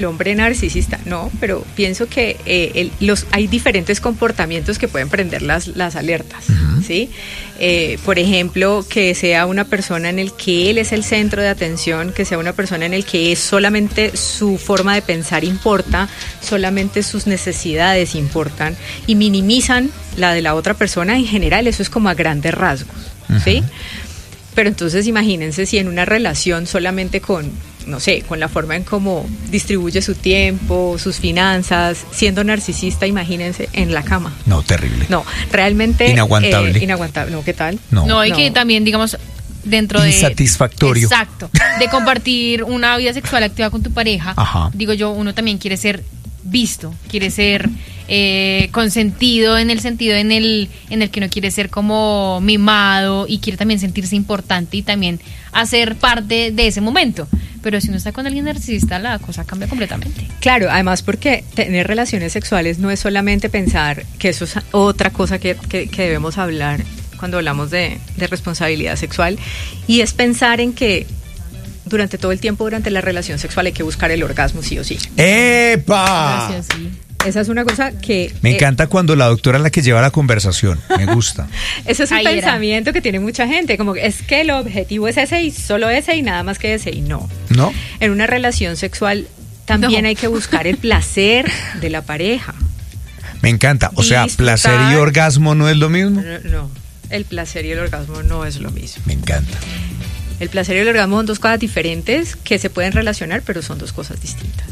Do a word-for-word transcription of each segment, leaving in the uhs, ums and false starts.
el hombre narcisista, no, pero pienso que eh, el, los, hay diferentes comportamientos que pueden prender las, las alertas, uh-huh. ¿sí? Eh, por ejemplo, que sea una persona en el que él es el centro de atención, que sea una persona en el que es solamente su forma de pensar importa, solamente sus necesidades importan y minimizan la de la otra persona. En general, eso es como a grandes rasgos, uh-huh. ¿sí? Pero entonces imagínense si en una relación solamente con, no sé, con la forma en cómo distribuye su tiempo, sus finanzas, siendo narcisista, imagínense en la cama. No, terrible. No, realmente... Inaguantable. Eh, inaguantable, no, ¿qué tal? No, no y no. que también, digamos, dentro de... Insatisfactorio. Exacto. De compartir una vida sexual activa con tu pareja. Ajá. Digo yo, uno también quiere ser visto, quiere ser... Eh, consentido en el sentido en el en el que uno quiere ser como mimado y quiere también sentirse importante y también hacer parte de ese momento, pero si uno está con alguien narcisista la cosa cambia completamente. Claro, además porque tener relaciones sexuales no es solamente pensar, que eso es otra cosa que, que, que debemos hablar cuando hablamos de, de responsabilidad sexual, y es pensar en que durante todo el tiempo durante la relación sexual hay que buscar el orgasmo sí o sí. ¡Epa! Gracias, sí. Esa es una cosa que... Me eh, encanta cuando la doctora es la que lleva la conversación, me gusta. Eso es un Ahí pensamiento era. que tiene mucha gente, como que es que el objetivo es ese y solo ese y nada más que ese, y no. ¿No? En una relación sexual también No. hay que buscar el placer de la pareja. Me encanta, o sea, Disfrutar. placer y orgasmo no es lo mismo. No, no, el placer y el orgasmo no es lo mismo. Me encanta. El placer y el orgasmo son dos cosas diferentes que se pueden relacionar, pero son dos cosas distintas.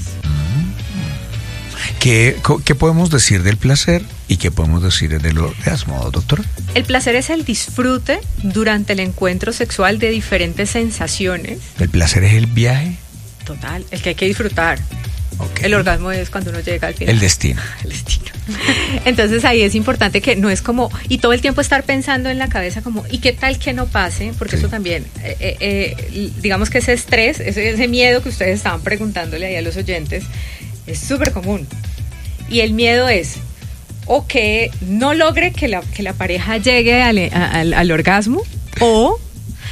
¿Qué, ¿Qué podemos decir del placer y qué podemos decir del orgasmo, doctora? El placer es el disfrute durante el encuentro sexual de diferentes sensaciones. ¿El placer es el viaje? Total, el que hay que disfrutar. Okay. El orgasmo es cuando uno llega al final. El destino. El destino. Entonces ahí es importante que no es como, y todo el tiempo estar pensando en la cabeza como, ¿y qué tal que no pase? Porque sí. Eso también, eh, eh, digamos que ese estrés, ese, ese miedo que ustedes estaban preguntándole ahí a los oyentes, es súper común. Y el miedo es o que no logre que la, que la pareja llegue al, al, al orgasmo, o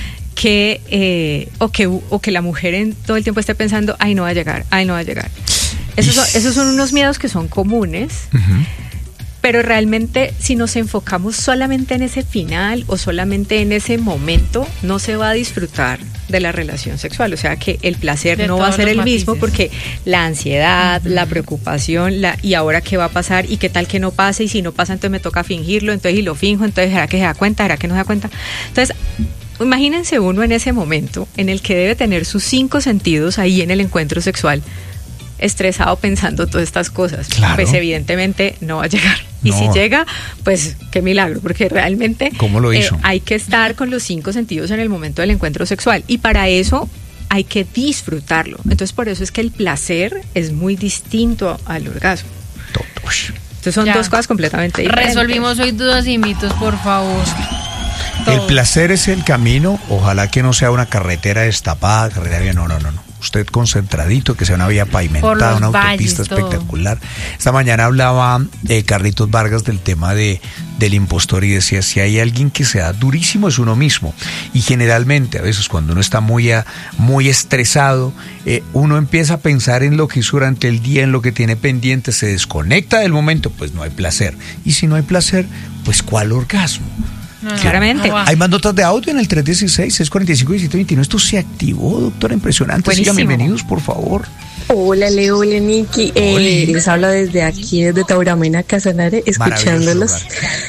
que, eh, o, que, o que la mujer en todo el tiempo esté pensando, ay, no va a llegar, ay, no va a llegar. Esos son, esos son unos miedos que son comunes, uh-huh. pero realmente si nos enfocamos solamente en ese final o solamente en ese momento, no se va a disfrutar de la relación sexual, o sea que el placer de no va a ser el matices. Mismo, porque la ansiedad, uh-huh. la preocupación, la y ahora qué va a pasar y qué tal que no pase, y si no pasa entonces me toca fingirlo, entonces y lo finjo, entonces ¿será que se da cuenta? ¿Será que no se da cuenta? Entonces imagínense uno en ese momento en el que debe tener sus cinco sentidos ahí en el encuentro sexual, estresado pensando todas estas cosas. Claro. Pues evidentemente no va a llegar. Y no. Si llega, pues qué milagro, porque realmente ¿cómo lo hizo? Eh, hay que estar con los cinco sentidos en el momento del encuentro sexual, y para eso hay que disfrutarlo. Entonces por eso es que el placer es muy distinto al orgasmo. Entonces son ya. dos cosas completamente diferentes. Resolvimos hoy dudas y mitos, por favor. Todo. El placer es el camino, ojalá que no sea una carretera destapada, carretera, no, no, no, no. Usted concentradito, que sea una vía pavimentada, una autopista valles, espectacular. Todo. Esta mañana hablaba eh, Carlitos Vargas del tema de del impostor y decía, si hay alguien que sea durísimo es uno mismo. Y generalmente a veces cuando uno está muy, a, muy estresado, eh, uno empieza a pensar en lo que hizo durante el día, en lo que tiene pendiente, se desconecta del momento, pues no hay placer. Y si no hay placer, pues ¿cuál orgasmo? No, claramente. Hay más notas de audio en el tres dieciséis, seis cuarenta y cinco, diecisiete veintiuno. Esto se activó, doctora, impresionante. Sigan, bienvenidos, por favor. Hola, Leo, hola, Niki. Eh, les hablo desde aquí, desde Tauramena, Casanare, escuchándolos.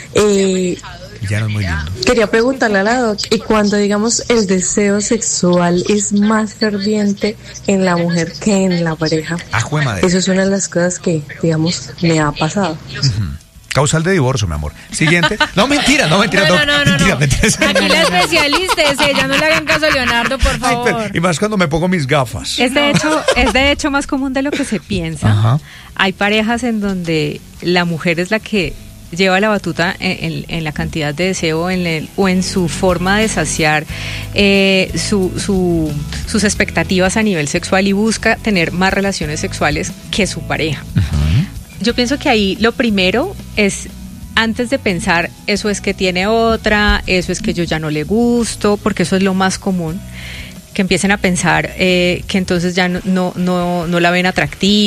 Eh, ya no es muy lindo. Quería preguntarle a la doc, y cuando, digamos, el deseo sexual es más ferviente en la mujer que en la pareja, ah, eso es una de las cosas que, digamos, me ha pasado. Uh-huh. Causal de divorcio, mi amor. Siguiente. No, mentira, no, mentira. No, no, no, no, mentira, no. mentira. Aquí la especialista es ella, no le hagan caso a Leonardo, por favor. Ay, pero, y más cuando me pongo mis gafas. Es de hecho, es de hecho más común de lo que se piensa. Ajá. Hay parejas en donde la mujer es la que lleva la batuta en, en, en la cantidad de deseo en el, o en su forma de saciar eh, su, su, sus expectativas a nivel sexual, y busca tener más relaciones sexuales que su pareja. Uh-huh. Yo pienso que ahí lo primero es, antes de pensar eso es que tiene otra, eso es que yo ya no le gusto, porque eso es lo más común, que empiecen a pensar eh, que entonces ya no, no, no, no la ven atractiva